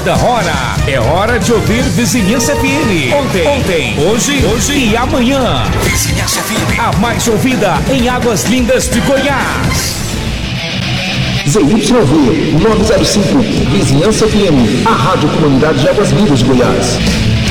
toda hora. É hora de ouvir Vizinhança FM. Ontem, hoje e amanhã. Vizinhança FM. A mais ouvida em Águas Lindas de Goiás. ZYV 905, Vizinhança FM, a Rádio Comunidade de Águas Lindas de Goiás.